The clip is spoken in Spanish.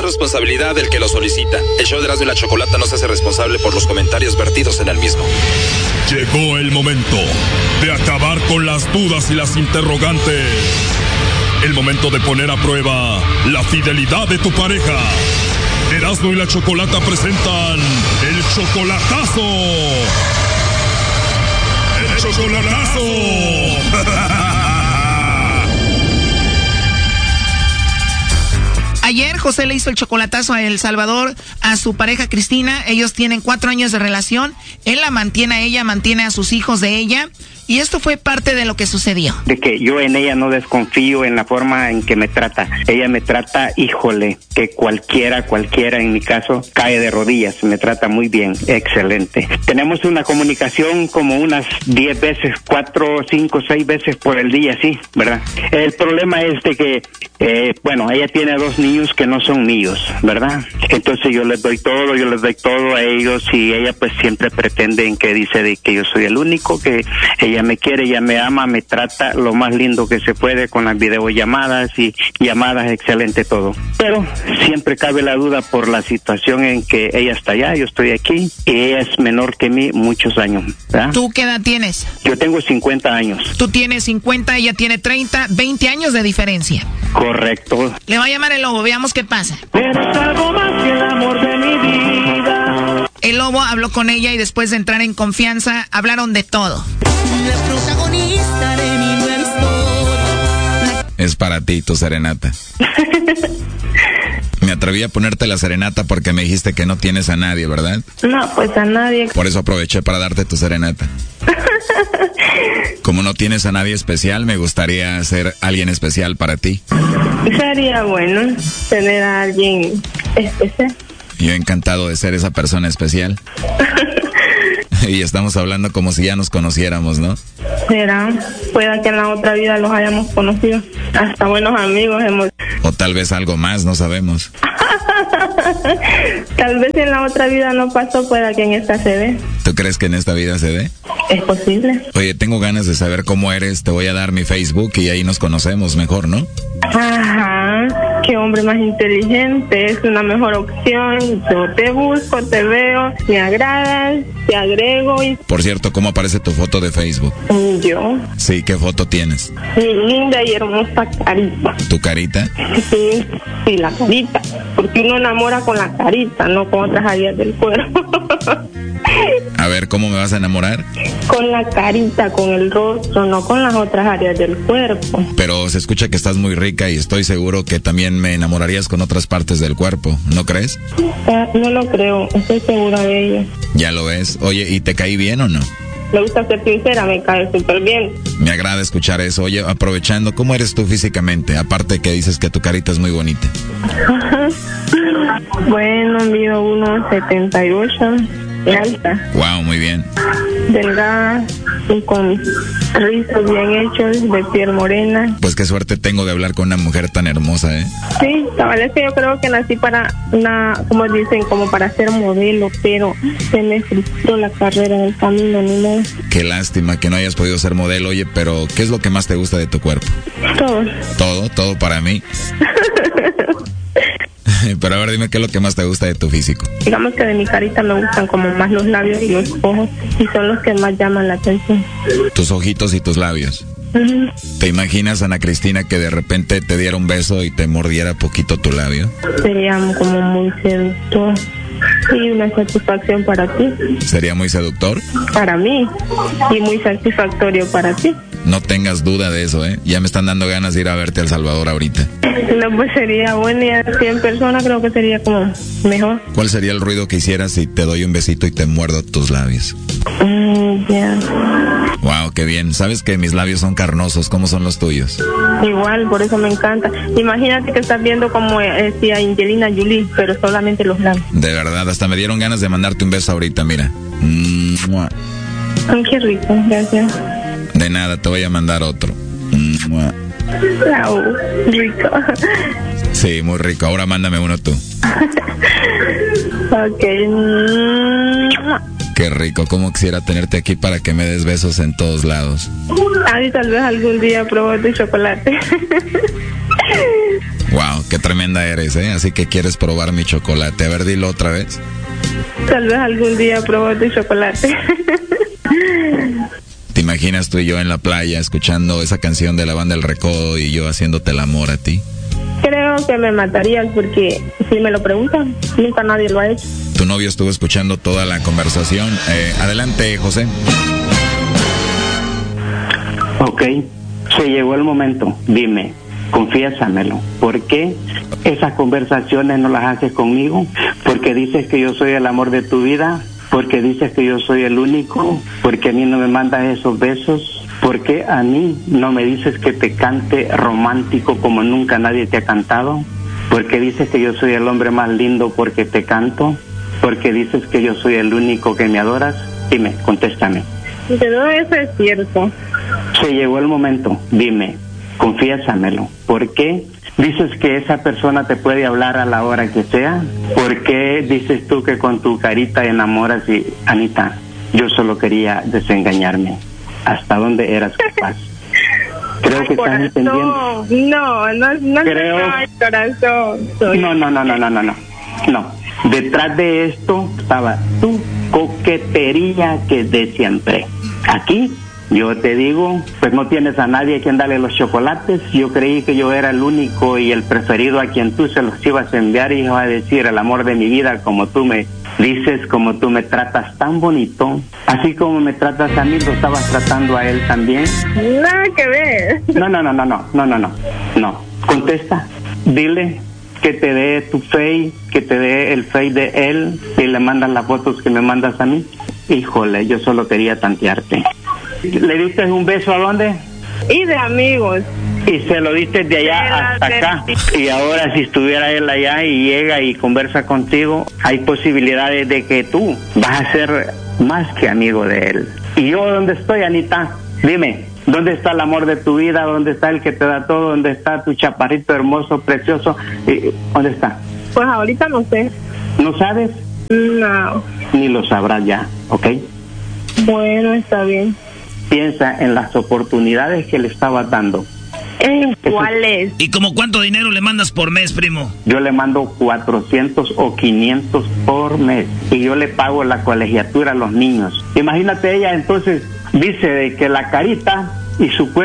responsabilidad del que lo solicita. El show de Erasmo y la Chocolata no se hace responsable por los comentarios vertidos en el mismo. Llegó el momento de acabar con las dudas y las interrogantes. El momento de poner a prueba la fidelidad de tu pareja. Erasmo y la Chocolata presentan el chocolatazo. ¡El chocolatazo! Ayer José le hizo el chocolatazo a El Salvador, a su pareja Cristina. Ellos tienen 4 años de relación. Él la mantiene a ella, mantiene a sus hijos de ella. Y esto fue parte de lo que sucedió. De que yo en ella no desconfío en la forma en que me trata. Ella me trata, híjole, que cualquiera en mi caso, cae de rodillas. Me trata muy bien, excelente. Tenemos una comunicación como unas 10 veces, 4, 5, 6 veces por el día, sí, ¿verdad? El problema es de que, ella tiene 2 niños que no son míos, ¿verdad? Entonces yo les doy todo a ellos y ella pues siempre pretende que dice de que yo soy el único, que ella me quiere, ella me ama, me trata lo más lindo que se puede con las videollamadas y llamadas, excelente todo. Pero siempre cabe la duda por la situación en que ella está allá, yo estoy aquí y ella es menor que mí muchos años, ¿verdad? ¿Tú qué edad tienes? Yo tengo 50 años. Tú tienes 50, ella tiene 30, 20 años de diferencia. Correcto. Le va a llamar el Lobo, veamos qué pasa. Eres algo más que el amor de mi vida. El Lobo habló con ella y después de entrar en confianza, hablaron de todo. La protagonista de mi nueva historia. Es para ti tu serenata. Me atreví a ponerte la serenata porque me dijiste que no tienes a nadie, ¿verdad? No, pues a nadie. Por eso aproveché para darte tu serenata. Como no tienes a nadie especial, me gustaría ser alguien especial para ti. Sería bueno tener a alguien especial. Yo encantado de ser esa persona especial. Y estamos hablando como si ya nos conociéramos, ¿no? Será, pueda que en la otra vida los hayamos conocido. Hasta buenos amigos hemos. O tal vez algo más, no sabemos. Tal vez en la otra vida no pasó, pueda que en esta se dé. ¿Tú crees que en esta vida se dé? Es posible. Oye, tengo ganas de saber cómo eres. Te voy a dar mi Facebook y ahí nos conocemos mejor, ¿no? Ajá, qué hombre más inteligente, es una mejor opción. Yo te busco, te veo, me agradas, te agrego y... Por cierto, ¿cómo aparece tu foto de Facebook? ¿Yo? Sí, ¿qué foto tienes? Mi linda y hermosa carita. ¿Tu carita? Sí, la carita, porque uno enamora con la carita, no con otras áreas del cuerpo. A ver, ¿cómo me vas a enamorar? Con la carita, con el rostro, no con las otras áreas del cuerpo. Pero se escucha que estás muy rica y estoy seguro que también me enamorarías con otras partes del cuerpo, ¿no crees? No lo creo, estoy segura de ello. Ya lo ves. Oye, ¿y te caí bien o no? Me gusta ser sincera, me cae súper bien. Me agrada escuchar eso. Oye, aprovechando, ¿cómo eres tú físicamente? Aparte que dices que tu carita es muy bonita. Bueno, mido 1.78, alta. Wow, muy bien. Delgada y con rizos bien hechos, de piel morena. Pues qué suerte tengo de hablar con una mujer tan hermosa, ¿eh? Sí, cabal, es que yo creo que nací para como dicen, como para ser modelo, pero se me frustró la carrera en el camino, ni modo. Qué lástima que no hayas podido ser modelo. Oye, pero ¿qué es lo que más te gusta de tu cuerpo? Todo. Todo para mí. Pero a ver, dime qué es lo que más te gusta de tu físico. Digamos que de mi carita me gustan como más los labios y los ojos, y son los que más llaman la atención. Tus ojitos y tus labios. Uh-huh. ¿Te imaginas, Ana Cristina, que de repente te diera un beso y te mordiera poquito tu labio? Sería como muy seductor. Y una satisfacción para ti. ¿Sería muy seductor? Para mí. Y muy satisfactorio para ti. No tengas duda de eso, ¿eh? Ya me están dando ganas de ir a verte a El Salvador ahorita. No, pues sería bueno, y así en persona creo que sería como mejor. ¿Cuál sería el ruido que hicieras si te doy un besito y te muerdo tus labios? Ya. Wow, qué bien. ¿Sabes que mis labios son carnosos? ¿Cómo son los tuyos? Igual, por eso me encanta. Imagínate que estás viendo como decía Angelina Jolie, pero solamente los labios. De verdad, hasta me dieron ganas de mandarte un beso ahorita, mira. Ay, qué rico, gracias. De nada, te voy a mandar otro. Wow, rico. Sí, muy rico. Ahora mándame uno tú. Ok. Qué rico. Cómo quisiera tenerte aquí para que me des besos en todos lados. Ay, tal vez algún día pruebo tu chocolate. Wow, qué tremenda eres, ¿eh? Así que quieres probar mi chocolate. A ver, dilo otra vez. Tal vez algún día probar tu chocolate. ¿Te imaginas tú y yo en la playa escuchando esa canción de la banda El Recodo y yo haciéndote el amor a ti? Creo que me matarías porque si me lo preguntan, nunca nadie lo ha hecho. Tu novio estuvo escuchando toda la conversación. Adelante, José. Ok, se llegó el momento, dime, confiésamelo, ¿por qué esas conversaciones no las haces conmigo? ¿Porque dices que yo soy el amor de tu vida? ¿Porque dices que yo soy el único? ¿Porque a mí no me mandas esos besos? ¿Por qué a mí no me dices que te cante romántico como nunca nadie te ha cantado? ¿Por qué dices que yo soy el hombre más lindo porque te canto? ¿Por qué dices que yo soy el único que me adoras? Dime, contéstame. Pero eso es cierto. Se llegó el momento, dime, confiésamelo. ¿Por qué dices que esa persona te puede hablar a la hora que sea? ¿Por qué dices tú que con tu carita enamoras? Y Anita, yo solo quería desengañarme. ¿Hasta dónde eras capaz? Creo que estás entendiendo. No creo. Corazón. No. Detrás de esto estaba tu coquetería que de siempre. Aquí yo te digo, pues no tienes a nadie a quien darle los chocolates. Yo creí que yo era el único y el preferido a quien tú se los ibas a enviar y ibas a decir el amor de mi vida, como tú me dices, como tú me tratas tan bonito, así como me tratas a mí, lo estabas tratando a él también. Nada que ver. No. Contesta, dile que te dé tu face, que te dé el face de él y le mandas las fotos que me mandas a mí. Híjole, yo solo quería tantearte. ¿Le diste un beso a dónde? Y de amigos. Y se lo diste de allá hasta acá. Y ahora si estuviera él allá y llega y conversa contigo, hay posibilidades de que tú vas a ser más que amigo de él. ¿Y yo dónde estoy, Anita? Dime, ¿dónde está el amor de tu vida? ¿Dónde está el que te da todo? ¿Dónde está tu chaparrito hermoso, precioso? ¿Dónde está? Pues ahorita no sé. ¿No sabes? No. Ni lo sabrás ya, ¿ok? Bueno, está bien. Piensa en las oportunidades que le estabas dando. ¿Cuáles? ¿Y como cuánto dinero le mandas por mes, primo? Yo le mando 400 o 500 por mes y yo le pago la colegiatura a los niños. Imagínate, ella entonces dice de que la carita y su cuerpo